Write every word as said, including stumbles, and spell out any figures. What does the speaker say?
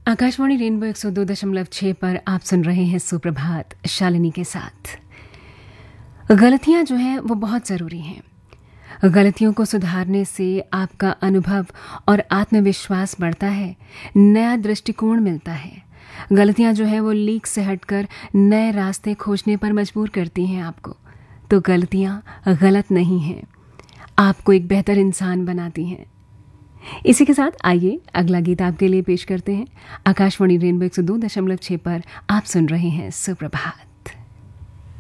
Akashvani rainbow एक सौ दो दशमलव छह पर आप सुन रहे हैं सुप्रभात शालिनी के साथ। गलतियां जो हैं वो बहुत ज़रूरी हैं। गलतियों को सुधारने से आपका अनुभव और आत्मविश्वास बढ़ता है, नया दृष्टिकोण मिलता है। गलतियां जो है वो लीक से हटकर नए रास्ते खोजने पर मजबूर करती हैं आपको। तो गलतियां गलत नहीं हैं, आपको एक बेहतर इंसान बनाती हैं। इसी के साथ आइए अगला गीत आपके लिए पेश करते हैं। आकाशवाणी रेनबो एक सौ दो दशमलव छह पर आप सुन रहे हैं सुप्रभात।